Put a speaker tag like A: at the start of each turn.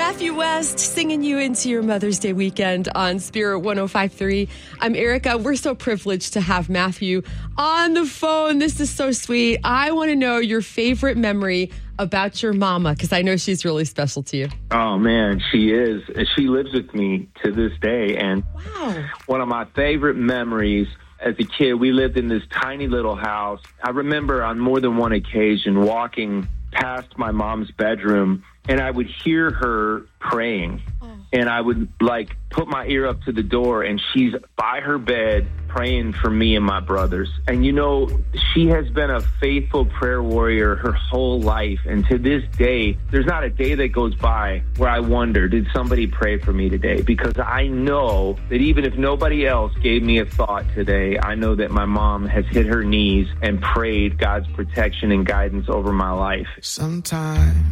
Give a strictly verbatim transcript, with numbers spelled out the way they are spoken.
A: Matthew West singing you into your Mother's Day weekend on Spirit one oh five point three. I'm Erica. We're so privileged to have Matthew on the phone. This is so sweet. I want to know your favorite memory about your mama, because I know she's really special to you.
B: Oh, man, she is. She lives with me to this day. And
A: wow.
B: One of my favorite memories as a kid, we lived in this tiny little house. I remember on more than one occasion walking past my mom's bedroom, and I would hear her praying. Oh. And I would, like, put my ear up to the door, and she's by her bed praying for me and my brothers. And, you know, she has been a faithful prayer warrior her whole life. And to this day, there's not a day that goes by where I wonder, did somebody pray for me today? Because I know that even if nobody else gave me a thought today, I know that my mom has hit her knees and prayed God's protection and guidance over my life.
C: Sometimes